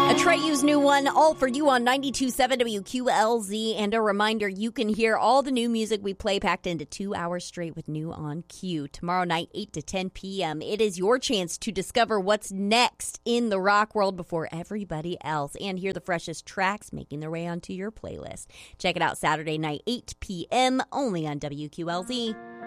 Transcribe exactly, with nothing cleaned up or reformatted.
Atreyu's new one, All For You on ninety-two point seven W Q L Z. And a reminder, you can hear all the new music we play packed into two hours straight with New on Q. Tomorrow night, eight to ten p.m. It is your chance to discover what's next in the rock world before everybody else and hear the freshest tracks making their way onto your playlist. Check it out Saturday night, eight p.m. only on W Q L Z.